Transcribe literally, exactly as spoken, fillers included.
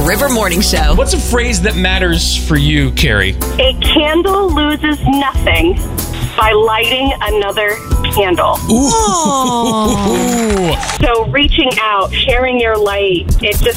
River Morning Show. What's a phrase that matters for you, Carrie? A candle loses nothing by lighting another candle. Ooh. So reaching out, sharing your light, it just